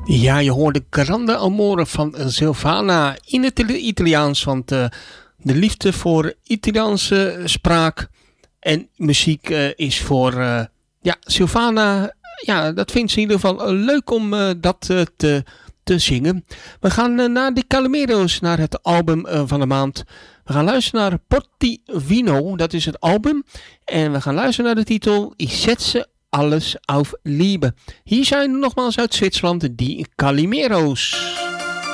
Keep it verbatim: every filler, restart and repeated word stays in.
Ja, je hoorde Grande Amore van Silvana in het Italiaans, want uh, de liefde voor Italiaanse spraak en muziek uh, is voor uh, ja, Silvana, ja, dat vindt ze in ieder geval uh, leuk om uh, dat uh, te, te zingen. We gaan uh, naar de Calimero's, naar het album uh, van de maand. We gaan luisteren naar Porti Vino, dat is het album. En we gaan luisteren naar de titel I Setze Alles auf Liebe. Hier zijn nogmaals uit Zwitserland die Calimero's.